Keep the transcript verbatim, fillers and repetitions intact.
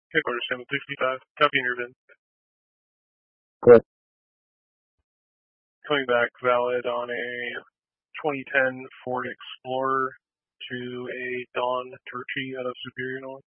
Headquarters seven sixty-five. Copy in your bin. Good. Coming back valid on a twenty ten Ford Explorer to a Dawn Turkey out of Superior, Illinois.